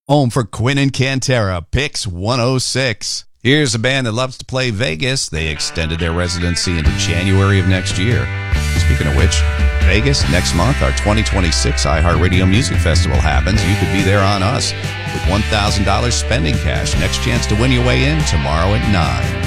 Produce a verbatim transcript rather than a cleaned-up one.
Home for Quinn and Cantera, Picks one oh six. Here's a band that loves to play Vegas. They extended their residency into January of next year. Speaking of which, Vegas, next month, our twenty twenty-six iHeartRadio Music Festival happens. You could be there on us with one thousand dollars spending cash. Next chance to win your way in tomorrow at nine.